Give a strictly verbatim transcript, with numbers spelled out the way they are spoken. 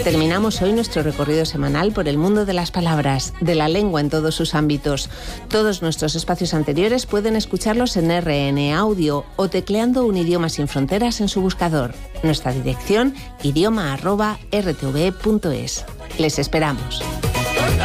Terminamos hoy nuestro recorrido semanal por el mundo de las palabras, de la lengua en todos sus ámbitos. Todos nuestros espacios anteriores pueden escucharlos en R N Audio o tecleando Un idioma sin fronteras en su buscador. Nuestra dirección, idioma arroba r t v punto es. Les esperamos.